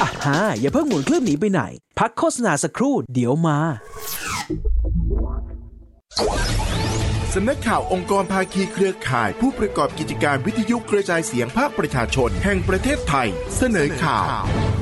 อย่าเพิ่งหมุนเครื่องหนีไปไหนพักโฆษณาสักครู่เดี๋ยวมาสำนักข่าวองค์กรภาคีเครือข่ายผู้ประกอบกิจการวิทยุกระจายเสียงภาคประชาชนแห่งประเทศไทยเสนอข่าว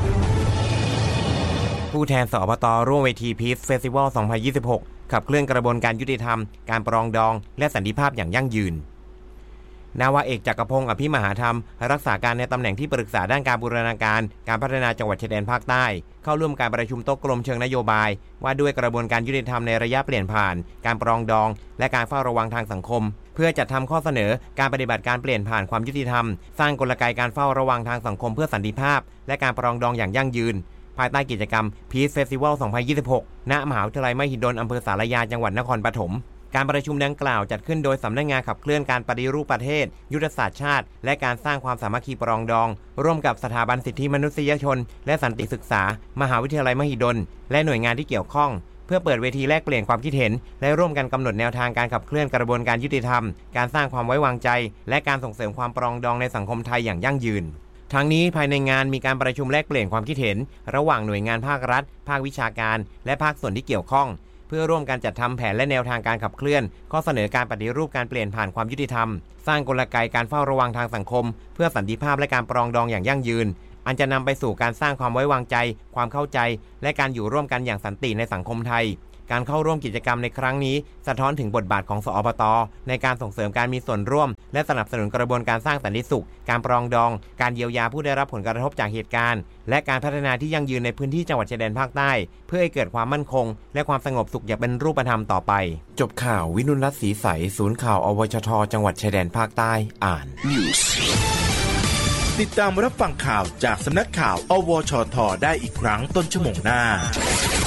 ผู้แทนสอบต.ร่วมเวทีพีซเฟสติวัล 2026 ขับเคลื่อนกระบวนการยุติธรรมการปรองดองและสันติภาพอย่างยั่งยืนนาวาเอกจักรพงศ์อภิมหาธรรมรักษาการในตำแหน่งที่ปรึกษาด้านการบูรณาการการพัฒนาจังหวัดชายแดนภาคใต้เข้าร่วมการประชุมโต๊ะกลมเชิงนโยบายว่าด้วยกระบวนการยุติธรรมในระยะเปลี่ยนผ่านการปรองดองและการเฝ้าระวังทางสังคมเพื่อจัดทำข้อเสนอการปฏิบัติการเปลี่ยนผ่านความยุติธรรมสร้างกลไกการเฝ้าระวังทางสังคมเพื่อสันติภาพและการปรองดองอย่างยั่งยืนภายใต้กิจกรรม Peace Festival 2026 ณ มหาวิทยาลัยมหิดลอำเภอสารยาจังหวัดนครปฐมการประชุมดังกล่าวจัดขึ้นโดยสำนักงานขับเคลื่อนการปฏิรูปประเทศยุทธศาสตร์ชาติและการสร้างความสามัคคีปรองดองร่วมกับสถาบันสิทธิมนุษยชนและสันติศึกษามหาวิทยาลัยมหิดลและหน่วยงานที่เกี่ยวข้องเพื่อเปิดเวทีแลกเปลี่ยนความคิดเห็นและร่วมกันกำหนดแนวทางการขับเคลื่อนกระบวนการยุติธรรมการสร้างความไว้วางใจและการส่งเสริมความปรองดองในสังคมไทยอย่างยั่งยืนทั้งนี้ภายในงานมีการประชุมแลกเปลี่ยนความคิดเห็นระหว่างหน่วยงานภาครัฐภาควิชาการและภาคส่วนที่เกี่ยวข้องเพื่อร่วมกันจัดทำแผนและแนวทางการขับเคลื่อนข้อเสนอการปฏิรูปการเปลี่ยนผ่านความยุติธรรมสร้างกลไกการเฝ้าระวังทางสังคมเพื่อสันติภาพและการปรองดองอย่างยั่งยืนอันจะนำไปสู่การสร้างความไว้วางใจความเข้าใจและการอยู่ร่วมกันอย่างสันติในสังคมไทยการเข้าร่วมกิจกรรมในครั้งนี้สะท้อนถึงบทบาทของสอบต.ในการส่งเสริมการมีส่วนร่วมและสนับสนุนกระบวนการสร้างสันติสุขการปรองดองการเยียวยาผู้ได้รับผลกระทบจากเหตุการณ์และการพัฒนาที่ยั่งยืนในพื้นที่จังหวัดชายแดนภาคใต้เพื่อให้เกิดความมั่นคงและความสงบสุขอย่างเป็นรูปธรรมต่อไปจบข่าววินุรัตน์ศรีใสศูนย์ข่าวอวชท.จังหวัดชายแดนภาคใต้อ่านติดตามรับฟังข่าวจากสำนักข่าวอวชท.ได้อีกครั้งต้นชั่วโมงหน้า